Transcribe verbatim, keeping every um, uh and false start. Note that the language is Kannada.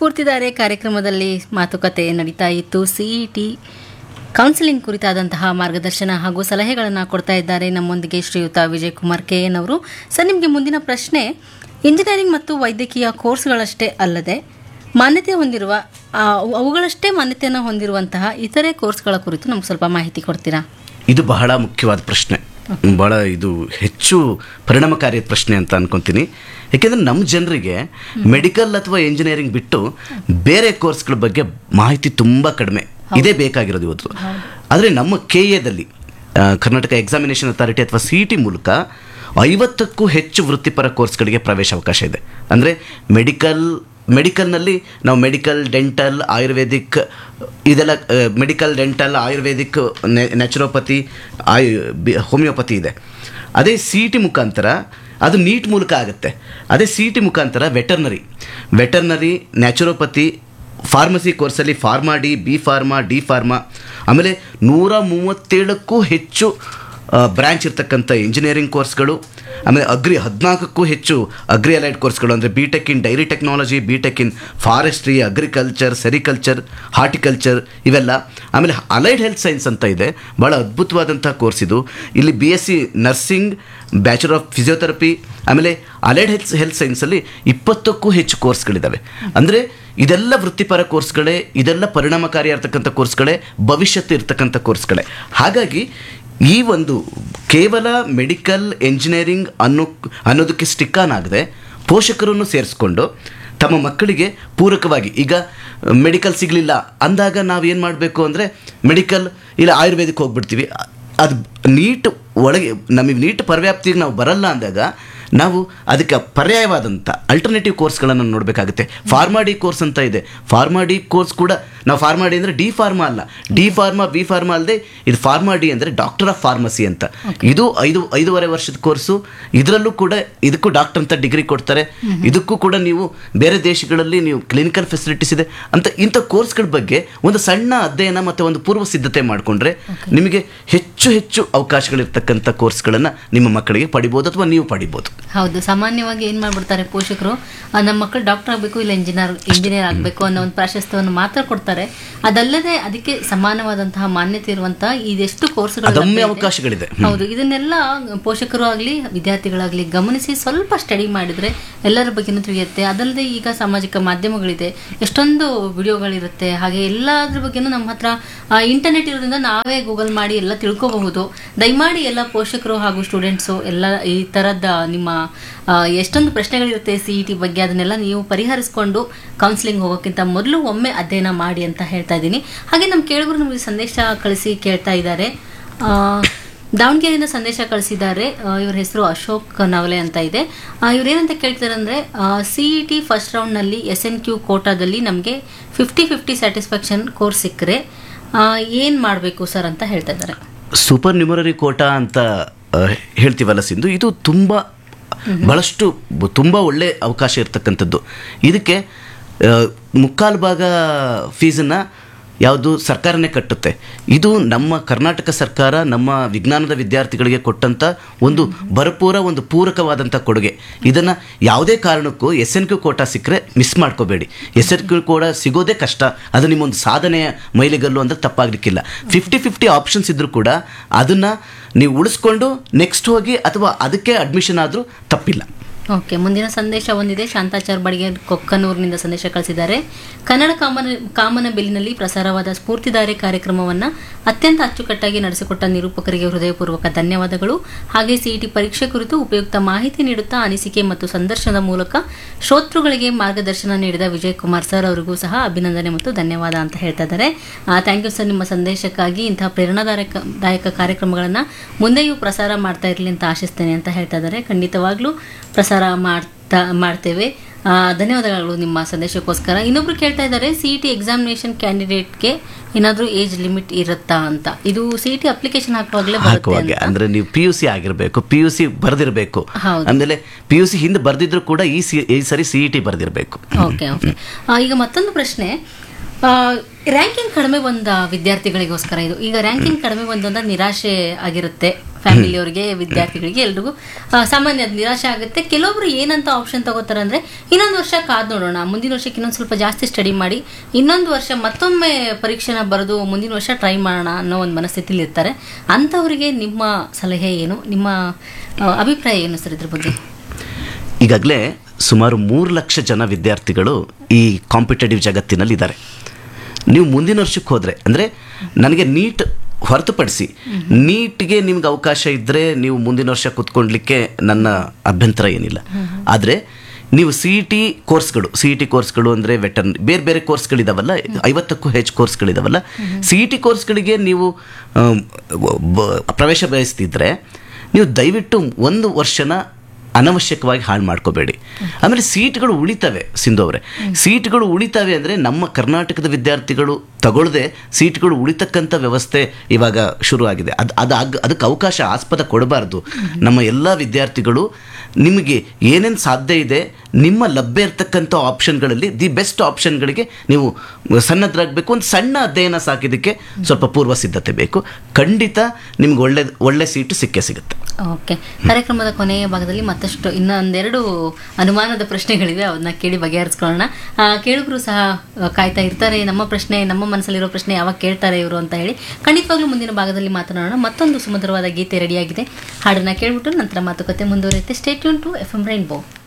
ಸ್ಫೂರ್ತಿದಾರೆ ಕಾರ್ಯಕ್ರಮದಲ್ಲಿ ಮಾತುಕತೆ ನಡೀತಾ ಇತ್ತು. ಸಿಇಟಿ ಕೌನ್ಸಿಲಿಂಗ್ ಕುರಿತಾದಂತಹ ಮಾರ್ಗದರ್ಶನ ಹಾಗೂ ಸಲಹೆಗಳನ್ನು ಕೊಡ್ತಾ ಇದ್ದಾರೆ ನಮ್ಮೊಂದಿಗೆ ಶ್ರೀಯುತ ವಿಜಯ್ ಕುಮಾರ್ ಕೆ ಎನ್ ಅವರು. ಸರ್, ನಿಮಗೆ ಮುಂದಿನ ಪ್ರಶ್ನೆ, ಇಂಜಿನಿಯರಿಂಗ್ ಮತ್ತು ವೈದ್ಯಕೀಯ ಕೋರ್ಸ್ಗಳಷ್ಟೇ ಅಲ್ಲದೆ ಮಾನ್ಯತೆ ಹೊಂದಿರುವ ಆ, ಅವುಗಳಷ್ಟೇ ಮಾನ್ಯತೆಯನ್ನು ಹೊಂದಿರುವಂತಹ ಇತರೆ ಕೋರ್ಸ್ಗಳ ಕುರಿತು ನಮ್ಗೆ ಸ್ವಲ್ಪ ಮಾಹಿತಿ ಕೊಡ್ತೀರಾ? ಇದು ಬಹಳ ಮುಖ್ಯವಾದ ಪ್ರಶ್ನೆ, ಬಹಳ ಇದು ಹೆಚ್ಚು ಪರಿಣಾಮಕಾರಿ ಪ್ರಶ್ನೆ ಅಂತ ಅನ್ಕೊಂತೀನಿ. ಯಾಕೆಂದರೆ ನಮ್ಮ ಜನರಿಗೆ ಮೆಡಿಕಲ್ ಅಥವಾ ಇಂಜಿನಿಯರಿಂಗ್ ಬಿಟ್ಟು ಬೇರೆ ಕೋರ್ಸ್ಗಳ ಬಗ್ಗೆ ಮಾಹಿತಿ ತುಂಬ ಕಡಿಮೆ, ಇದೇ ಬೇಕಾಗಿರೋದು ಇವತ್ತು. ಆದರೆ ನಮ್ಮ ಕೆ ಎದಲ್ಲಿ ಕರ್ನಾಟಕ ಎಕ್ಸಾಮಿನೇಷನ್ ಅಥಾರಿಟಿ ಅಥವಾ ಸಿ ಇ ಟಿ ಮೂಲಕ ಐವತ್ತಕ್ಕೂ ಹೆಚ್ಚು ವೃತ್ತಿಪರ ಕೋರ್ಸ್ಗಳಿಗೆ ಪ್ರವೇಶ ಅವಕಾಶ ಇದೆ. ಅಂದರೆ ಮೆಡಿಕಲ್ ಮೆಡಿಕಲ್ನಲ್ಲಿ ನಾವು ಮೆಡಿಕಲ್, ಡೆಂಟಲ್, ಆಯುರ್ವೇದಿಕ್ ಇದೆಲ್ಲ, ಮೆಡಿಕಲ್, ಡೆಂಟಲ್, ಆಯುರ್ವೇದಿಕ್, ನ್ಯಾಚುರೋಪತಿ, ಆಯು ಹೋಮಿಯೋಪತಿ ಇದೆ. ಅದೇ ಸಿ ಇ ಟಿ ಮುಖಾಂತರ ಅದು ನೀಟ್ ಮೂಲಕ ಆಗುತ್ತೆ. ಅದೇ ಸಿ ಇ ಟಿ ಮುಖಾಂತರ veterinary veterinary naturopathy, pharmacy ಕೋರ್ಸಲ್ಲಿ pharma D, B pharma, D pharma, ಆಮೇಲೆ ನೂರ ಮೂವತ್ತೇಳಕ್ಕೂ ಹೆಚ್ಚು ಬ್ರ್ಯಾಂಚ್ ಇರ್ತಕ್ಕಂಥ ಇಂಜಿನಿಯರಿಂಗ್ ಕೋರ್ಸ್ಗಳು, ಆಮೇಲೆ ಅಗ್ರಿ ಹದಿನಾಲ್ಕಕ್ಕೂ ಹೆಚ್ಚು ಅಗ್ರಿ ಅಲೈಡ್ ಕೋರ್ಸ್ಗಳು, ಅಂದರೆ B tech in dairy technology, B tech in forestry, agriculture, sericulture, horticulture ಇವೆಲ್ಲ. ಆಮೇಲೆ ಅಲೈಡ್ ಹೆಲ್ತ್ ಸೈನ್ಸ್ ಅಂತ ಇದೆ, ಭಾಳ ಅದ್ಭುತವಾದಂಥ ಕೋರ್ಸ್ ಇದು. ಇಲ್ಲಿ B S C nursing, bachelor of physiotherapy, ಆಮೇಲೆ ಅಲೈಡ್ ಹೆಲ್ತ್ ಹೆಲ್ತ್ ಸೈನ್ಸಲ್ಲಿ ಇಪ್ಪತ್ತಕ್ಕೂ ಹೆಚ್ಚು ಕೋರ್ಸ್ಗಳಿದ್ದಾವೆ. ಅಂದರೆ ಇದೆಲ್ಲ ವೃತ್ತಿಪರ ಕೋರ್ಸ್ಗಳೇ, ಇದೆಲ್ಲ ಪರಿಣಾಮಕಾರಿ ಇರ್ತಕ್ಕಂಥ ಕೋರ್ಸ್ಗಳೇ, ಭವಿಷ್ಯತ್ತು ಇರ್ತಕ್ಕಂಥ ಕೋರ್ಸ್ಗಳೇ. ಹಾಗಾಗಿ ಈ ಒಂದು ಕೇವಲ ಮೆಡಿಕಲ್ ಇಂಜಿನಿಯರಿಂಗ್ ಅನ್ನೋ ಅನ್ನೋದಕ್ಕೆ ಸ್ಟಿಕ್ ಆನ್ ಆಗದೆ ಪೋಷಕರನ್ನು ಸೇರಿಸ್ಕೊಂಡು ತಮ್ಮ ಮಕ್ಕಳಿಗೆ ಪೂರಕವಾಗಿ, ಈಗ ಮೆಡಿಕಲ್ ಸಿಗಲಿಲ್ಲ ಅಂದಾಗ ನಾವೇನು ಮಾಡಬೇಕು ಅಂದರೆ ಮೆಡಿಕಲ್ ಇಲ್ಲ ಆಯುರ್ವೇದಕ್ಕೆ ಹೋಗ್ಬಿಡ್ತೀವಿ. ಅದು ನೀಟ್ ಒಳಗೆ ನಮಗೆ ನೀಟ್ ಪರ್ಯಾಪ್ತಿಗೆ ನಾವು ಬರಲ್ಲ ಅಂದಾಗ ನಾವು ಅದಕ್ಕೆ ಪರ್ಯಾಯವಾದಂಥ ಅಲ್ಟರ್ನೇಟಿವ್ ಕೋರ್ಸ್ಗಳನ್ನು ನೋಡಬೇಕಾಗುತ್ತೆ. ಫಾರ್ಮಾ ಡಿ ಕೋರ್ಸ್ ಅಂತ ಇದೆ. ಫಾರ್ಮಾ ಡಿ ಕೋರ್ಸ್ ಕೂಡ ನಾವು ಫಾರ್ಮಾ ಡಿ ಅಂದರೆ ಡಿ ಫಾರ್ಮಾ ಅಲ್ಲ, ಡಿ ಫಾರ್ಮಾ, ಬಿ ಫಾರ್ಮಾ ಅಲ್ಲದೆ ಇದು ಫಾರ್ಮಾ ಡಿ ಅಂದರೆ ಡಾಕ್ಟರ್ ಆಫ್ ಫಾರ್ಮಸಿ ಅಂತ. ಇದು ಐದು ಐದೂವರೆ ವರ್ಷದ ಕೋರ್ಸು. ಇದರಲ್ಲೂ ಕೂಡ ಇದಕ್ಕೂ ಡಾಕ್ಟರ್ ಅಂತ ಡಿಗ್ರಿ ಕೊಡ್ತಾರೆ. ಇದಕ್ಕೂ ಕೂಡ ನೀವು ಬೇರೆ ದೇಶಗಳಲ್ಲಿ ನೀವು ಕ್ಲಿನಿಕಲ್ ಫೆಸಿಲಿಟೀಸ್ ಇದೆ ಅಂತ ಇಂಥ ಕೋರ್ಸ್ಗಳ ಬಗ್ಗೆ ಒಂದು ಸಣ್ಣ ಅಧ್ಯಯನ ಮತ್ತು ಒಂದು ಪೂರ್ವ ಸಿದ್ಧತೆ ಮಾಡಿಕೊಂಡ್ರೆ ನಿಮಗೆ ಹೆಚ್ಚು ಹೆಚ್ಚು ಅವಕಾಶಗಳಿರ್ತಕ್ಕಂಥ ಕೋರ್ಸ್ಗಳನ್ನು ನಿಮ್ಮ ಮಕ್ಕಳಿಗೆ ಪಡಿಬೋದು ಅಥವಾ ನೀವು ಪಡಿಬೋದು. ಹೌದು, ಸಾಮಾನ್ಯವಾಗಿ ಏನು ಮಾಡ್ಬಿಡ್ತಾರೆ ಪೋಷಕರು, ನಮ್ಮ ಮಕ್ಕಳು ಡಾಕ್ಟರ್ ಆಗಬೇಕು ಇಲ್ಲ ಇಂಜಿನಿಯರ್ ಇಂಜಿನಿಯರ್ ಆಗಬೇಕು ಅನ್ನೋ ಒಂದು ಪ್ರಾಶಸ್ತ್ಯವನ್ನು ಮಾತ್ರ ಕೊಡ್ತಾರೆ. ಅದಲ್ಲದೆ ಅದಕ್ಕೆ ಸಮಾನವಾದಂತಹ ಮಾನ್ಯತೆ ಇರುವಂತಹ ಇದೆಷ್ಟು ಕೋರ್ಸ್ಗಳು ಅವಕಾಶಗಳಿದೆ. ಹೌದು, ಇದನ್ನೆಲ್ಲ ಪೋಷಕರು ಆಗಲಿ ವಿದ್ಯಾರ್ಥಿಗಳಾಗಲಿ ಗಮನಿಸಿ ಸ್ವಲ್ಪ ಸ್ಟಡಿ ಮಾಡಿದ್ರೆ ಎಲ್ಲರ ಬಗ್ಗೆನೂ ತಿಳಿಯುತ್ತೆ. ಅದಲ್ಲದೆ ಈಗ ಸಾಮಾಜಿಕ ಮಾಧ್ಯಮಗಳಿದೆ, ಎಷ್ಟೊಂದು ವಿಡಿಯೋಗಳಿರುತ್ತೆ, ಹಾಗೆ ಎಲ್ಲದ್ರ ಬಗ್ಗೆನೂ ನಮ್ಮ ಹತ್ರ ಇಂಟರ್ನೆಟ್ ಇರೋದ್ರಿಂದ ನಾವೇ ಗೂಗಲ್ ಮಾಡಿ ಎಲ್ಲ ತಿಳ್ಕೋಬಹುದು. ದಯಮಾಡಿ ಎಲ್ಲ ಪೋಷಕರು ಹಾಗೂ ಸ್ಟೂಡೆಂಟ್ಸು ಎಲ್ಲ ಈ ಥರದ ನಿಮ್ಮ ಎಷ್ಟೊಂದು ಪ್ರಶ್ನೆಗಳಿರುತ್ತೆ ಸಿ ಇ ಟಿ ಬಗ್ಗೆ, ಅದನ್ನೆಲ್ಲ ನೀವು ಪರಿಹರಿಸಿಕೊಂಡು ಕೌನ್ಸಿಲಿಂಗ್ ಹೋಗೋಕ್ಕಿಂತ ಮೊದಲು ಒಮ್ಮೆ ಅಧ್ಯಯನ ಮಾಡಿ ಅಂತ ಹೇಳ್ತಾ ಇದ್ದೀನಿ. ಹಾಗೆ ನಮ್ಮ ಕೇಳುಗರು ನಮಗೆ ಸಂದೇಶ ಕಳಿಸಿ ಕೇಳ್ತಾ ಇದ್ದಾರೆ. ದಾವಣಗೆರೆಯಿಂದ ಸಂದೇಶ ಕಳಿಸಿದ್ದಾರೆ. ಇವ್ರ ಹೆಸರು ಅಶೋಕ್ ನವಲೆ ಅಂತ ಇದೆ. ಇವ್ರು ಏನಂತ ಕೇಳ್ತಾರೆ ಅಂದರೆ, C E T first ರೌಂಡ್ನಲ್ಲಿ S N Q ಕೋಟಾದಲ್ಲಿ ನಮಗೆ ಫಿಫ್ಟಿ ಫಿಫ್ಟಿ ಸ್ಯಾಟಿಸ್ಫ್ಯಾಕ್ಷನ್ ಕೋರ್ಸ್ ಸಿಕ್ಕರೆ ಏನು ಮಾಡಬೇಕು ಸರ್ ಅಂತ ಹೇಳ್ತಾ ಇದ್ದಾರೆ. ಸೂಪರ್ ನ್ಯೂಮರರಿ ಕೋಟಾ ಅಂತ ಹೇಳ್ತೀವಲ್ಲ ಸಿಂಧು, ಇದು ತುಂಬ ಬಹಳಷ್ಟು ತುಂಬ ಒಳ್ಳೆ ಅವಕಾಶ ಇರ್ತಕ್ಕಂಥದ್ದು. ಇದಕ್ಕೆ ಮುಕ್ಕಾಲು ಭಾಗ ಫೀಸನ್ನು ಯಾವುದು ಸರ್ಕಾರನೇ ಕಟ್ಟುತ್ತೆ. ಇದು ನಮ್ಮ ಕರ್ನಾಟಕ ಸರ್ಕಾರ ನಮ್ಮ ವಿಜ್ಞಾನದ ವಿದ್ಯಾರ್ಥಿಗಳಿಗೆ ಕೊಟ್ಟಂಥ ಒಂದು ಭರಪೂರ ಒಂದು ಪೂರಕವಾದಂಥ ಕೊಡುಗೆ. ಇದನ್ನು ಯಾವುದೇ ಕಾರಣಕ್ಕೂ ಎಸ್ ಎನ್ ಕ್ಯೂ ಕೋಟಾ ಸಿಕ್ಕರೆ ಮಿಸ್ ಮಾಡ್ಕೋಬೇಡಿ. ಎಸ್ ಎನ್ ಕ್ಯೂ ಕೋಟಾ ಸಿಗೋದೇ ಕಷ್ಟ, ಅದು ನಿಮ್ಮೊಂದು ಸಾಧನೆಯ ಮೈಲಿಗಲ್ಲು ಅಂದರೆ ತಪ್ಪಾಗಲಿಕ್ಕಿಲ್ಲ. ಫಿಫ್ಟಿ ಫಿಫ್ಟಿ ಆಪ್ಷನ್ಸ್ ಇದ್ದರೂ ಕೂಡ ಅದನ್ನು ನೀವು ಉಳಿಸ್ಕೊಂಡು ನೆಕ್ಸ್ಟ್ ಹೋಗಿ ಅಥವಾ ಅದಕ್ಕೆ ಅಡ್ಮಿಷನ್ ಆದರೂ ತಪ್ಪಿಲ್ಲ. ಓಕೆ, ಮುಂದಿನ ಸಂದೇಶ ಒಂದಿದೆ. ಶಾಂತಾಚಾರ್ ಬಡಿಗೆ ಕೊಕ್ಕನೂರಿನಿಂದ ಸಂದೇಶ ಕಳಿಸಿದ್ದಾರೆ. ಕನ್ನಡ ಕಾಮನ ಕಾಮನ ಬೆಲ್ಲಿನಲ್ಲಿ ಪ್ರಸಾರವಾದ ಸ್ಫೂರ್ತಿದಾರೆ ಕಾರ್ಯಕ್ರಮವನ್ನು ಅತ್ಯಂತ ಅಚ್ಚುಕಟ್ಟಾಗಿ ನಡೆಸಿಕೊಟ್ಟ ನಿರೂಪಕರಿಗೆ ಹೃದಯಪೂರ್ವಕ ಧನ್ಯವಾದಗಳು. ಹಾಗೆ ಸಿಇಟಿ ಪರೀಕ್ಷೆ ಕುರಿತು ಉಪಯುಕ್ತ ಮಾಹಿತಿ ನೀಡುತ್ತಾ ಅನಿಸಿಕೆ ಮತ್ತು ಸಂದರ್ಶನದ ಮೂಲಕ ಶ್ರೋತೃಗಳಿಗೆ ಮಾರ್ಗದರ್ಶನ ನೀಡಿದ ವಿಜಯ್ ಕುಮಾರ್ ಸರ್ ಅವರಿಗೂ ಸಹ ಅಭಿನಂದನೆ ಮತ್ತು ಧನ್ಯವಾದ ಅಂತ ಹೇಳ್ತಾ ಇದ್ದಾರೆ. ಥ್ಯಾಂಕ್ ಯು ಸರ್, ನಿಮ್ಮ ಸಂದೇಶಕ್ಕಾಗಿ. ಇಂತಹ ಪ್ರೇರಣಾದಾಯಕ ದಾಯಕ ಕಾರ್ಯಕ್ರಮಗಳನ್ನು ಮುಂದೆಯೂ ಪ್ರಸಾರ ಮಾಡ್ತಾ ಇರಲಿ ಅಂತ ಆಶಿಸ್ತೇನೆ ಅಂತ ಹೇಳ್ತಾ ಇದ್ದಾರೆ. ಖಂಡಿತವಾಗ್ಲೂ ಪ್ರಸಾರ ಮಾಡ್ತಾ ಮಾಡ್ತೇವೆ. ಧನ್ಯವಾದಗಳು ನಿಮ್ಮ ಸಂದೇಶಕ್ಕೋಸ್ಕರ. ಇನ್ನೊಬ್ರು ಕೇಳ್ತಾ ಇದ್ದಾರೆ, ಸಿ ಇ ಟಿ ಎಕ್ಸಾಮಿನೇಷನ್ ಕ್ಯಾಂಡಿಡೇಟ್ಗೆ ಏನಾದರೂ ಏಜ್ ಲಿಮಿಟ್ ಇರುತ್ತಾ ಅಂತ. ಇದು ಸಿ ಇ ಟಿ ಅಪ್ಲಿಕೇಶನ್ ಹಾಕುವಾಗಲೇ ಹಾಕುವಾಗ ಅಂದರೆ ನೀವು ಪಿ ಯು ಸಿ ಆಗಿರಬೇಕು, ಪಿ ಯು ಸಿ ಬರೆದಿರಬೇಕು. ಆಮೇಲೆ ಪಿ ಯು ಸಿ ಹಿಂದೆ ಬರೆದಿದ್ರು ಕೂಡ ಈ ಸಿ ಈ ಸರಿ C E T ಬರೆದಿರಬೇಕು. Okay okay ಈಗ ಮತ್ತೊಂದು ಪ್ರಶ್ನೆ, ರ್ಯಾಂಕಿಂಗ್ ಕಡಿಮೆ ಬಂದ ವಿದ್ಯಾರ್ಥಿಗಳಿಗೋಸ್ಕರ ಇದು. ಈಗ ರ್ಯಾಂಕಿಂಗ್ ಕಡಿಮೆ ಬಂದಂದ್ರೆ ನಿರಾಶೆ ಆಗಿರುತ್ತೆ ಫ್ಯಾಮಿಲಿಯವರಿಗೆ, ವಿದ್ಯಾರ್ಥಿಗಳಿಗೆ, ಎಲ್ರಿಗೂ ಆ, ಸಾಮಾನ್ಯ ಅದ್ ನಿರಾಶೆ ಆಗುತ್ತೆ. ಕೆಲವೊಬ್ರು ಏನಂತ ಆಪ್ಷನ್ ತಗೋತಾರೆ ಅಂದ್ರೆ ಇನ್ನೊಂದು ವರ್ಷ ಕಾದ್ ನೋಡೋಣ, ಮುಂದಿನ ವರ್ಷಕ್ಕೆ ಇನ್ನೊಂದು ಸ್ವಲ್ಪ ಜಾಸ್ತಿ ಸ್ಟಡಿ ಮಾಡಿ ಇನ್ನೊಂದು ವರ್ಷ ಮತ್ತೊಮ್ಮೆ ಪರೀಕ್ಷೆನ ಬರೆದು ಮುಂದಿನ ವರ್ಷ ಟ್ರೈ ಮಾಡೋಣ ಅನ್ನೋ ಒಂದು ಮನಸ್ಥಿತಿಲಿ ಇರ್ತಾರೆ. ಅಂಥವರಿಗೆ ನಿಮ್ಮ ಸಲಹೆ ಏನು, ನಿಮ್ಮ ಆ, ಅಭಿಪ್ರಾಯ ಏನು ಸರ್ ಇದ್ರ ಬಗ್ಗೆ? ಈಗಾಗಲೇ ಸುಮಾರು ಮೂರು ಲಕ್ಷ ಜನ ವಿದ್ಯಾರ್ಥಿಗಳು ಈ ಕಾಂಪಿಟೇಟಿವ್ ಜಗತ್ತಿನಲ್ಲಿ ಇದ್ದಾರೆ. ನೀವು ಮುಂದಿನ ವರ್ಷಕ್ಕೆ ಹೋದರೆ, ಅಂದರೆ ನನಗೆ ನೀಟ್ ಹೊರತುಪಡಿಸಿ ನೀಟ್ಗೆ ನಿಮ್ಗೆ ಅವಕಾಶ ಇದ್ದರೆ ನೀವು ಮುಂದಿನ ವರ್ಷ ಕೂತ್ಕೊಳ್ಲಿಕ್ಕೆ ನನ್ನ ಅಭ್ಯಂತರ ಏನಿಲ್ಲ. ಆದರೆ ನೀವು ಸಿ ಇ ಟಿ ಕೋರ್ಸ್ಗಳು ಸಿ ಇ ಟಿ ಕೋರ್ಸ್ಗಳು ಅಂದರೆ ವೆಟರ್ನ್ ಬೇರೆ ಬೇರೆ ಕೋರ್ಸ್ಗಳಿದಾವಲ್ಲ, ಐವತ್ತಕ್ಕೂ ಹೆಚ್ಚು ಕೋರ್ಸ್ಗಳಿದಾವಲ್ಲ, ಸಿ ಇ ಟಿ ಕೋರ್ಸ್ಗಳಿಗೆ ನೀವು ಆಮ್, ಬ- ಪ್ರವೇಶ ಬಯಸ್ತಿದ್ರೆ ನೀವು ದಯವಿಟ್ಟು ಒಂದು ವರ್ಷನ ಅನವಶ್ಯಕವಾಗಿ ಹಾಳು ಮಾಡ್ಕೋಬೇಡಿ. ಆಮೇಲೆ ಸೀಟ್ಗಳು ಉಳಿತವೆ ಸಿಂಧು ಅವರೇ, ಸೀಟ್ಗಳು ಉಳಿತವೆ ಅಂದರೆ ನಮ್ಮ ಕರ್ನಾಟಕದ ವಿದ್ಯಾರ್ಥಿಗಳು ತಗೊಳ್ಳದೆ ಸೀಟ್ಗಳು ಉಳಿತಕ್ಕಂಥ ವ್ಯವಸ್ಥೆ ಇವಾಗ ಶುರು ಆಗಿದೆ. ಅದು ಅದು ಆಗ ಅದಕ್ಕೆ ಅವಕಾಶ ಆಸ್ಪದ ಕೊಡಬಾರ್ದು. ನಮ್ಮ ಎಲ್ಲ ವಿದ್ಯಾರ್ಥಿಗಳು ನಿಮಗೆ ಏನೇನು ಸಾಧ್ಯ ಇದೆ ನಿಮ್ಮ ಲಭ್ಯ ಇರ್ತಕ್ಕಂಥ ಆಪ್ಷನ್ಗಳಲ್ಲಿ ದಿ ಬೆಸ್ಟ್ ಆಪ್ಷನ್ಗಳಿಗೆ ನೀವು ಸನ್ನದ್ಧರಾಗಬೇಕು. ಒಂದು ಸಣ್ಣ ಅಧ್ಯಯನ ಸಾಕಿದ್ದಕ್ಕೆ ಸ್ವಲ್ಪ ಪೂರ್ವ ಸಿದ್ಧತೆ ಬೇಕು. ಖಂಡಿತ ನಿಮ್ಗೆ ಒಳ್ಳೆ ಒಳ್ಳೆ ಸೀಟು ಸಿಕ್ಕೇ ಸಿಗುತ್ತೆ. ಓಕೆ, ಕಾರ್ಯಕ್ರಮದ ಕೊನೆಯ ಭಾಗದಲ್ಲಿ ಮತ್ತಷ್ಟು ಇನ್ನೊಂದೆರಡು ಅನುಮಾನದ ಪ್ರಶ್ನೆಗಳಿವೆ, ಅವನ್ನ ಕೇಳಿ ಬಗೆಹರಿಸ್ಕೊಳ್ಳೋಣ. ಆ, ಕೇಳುಗರು ಸಹ ಆ, ಕಾಯ್ತಾ ಇರ್ತಾರೆ, ನಮ್ಮ ಪ್ರಶ್ನೆ, ನಮ್ಮ ಮನಸ್ಸಲ್ಲಿರೋ ಪ್ರಶ್ನೆ ಯಾವಾಗ ಕೇಳ್ತಾರೆ ಇವರು ಅಂತ ಹೇಳಿ. ಖಂಡಿತವಾಗ್ಲೂ ಮುಂದಿನ ಭಾಗದಲ್ಲಿ ಮಾತನಾಡೋಣ. ಮತ್ತೊಂದು ಸುಮಧುರವಾದ ಗೀತೆ ರೆಡಿಯಾಗಿದೆ, ಹಾಡನ್ನ ಕೇಳ್ಬಿಟ್ಟು ನಂತರ ಮಾತುಕತೆ ಮುಂದುವರಿಯುತ್ತೆ. Stay tune to F M rainbow.